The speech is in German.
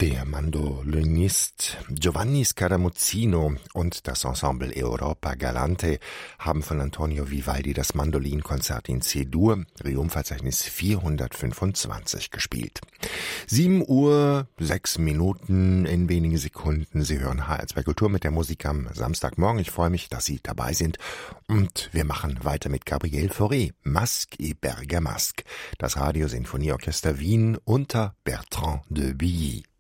Der Mandolinist Giovanni Scaramuzzino und das Ensemble Europa Galante haben von Antonio Vivaldi das Mandolinkonzert in C-Dur, Triumphverzeichnis 425, gespielt. 7:06 in wenigen Sekunden. Sie hören HR2 Kultur mit der Musik am Samstagmorgen. Ich freue mich, dass Sie dabei sind. Und wir machen weiter mit Gabriel Fauré, Masque et Bergamasque, das Radiosinfonieorchester Wien unter Bertrand de Billy.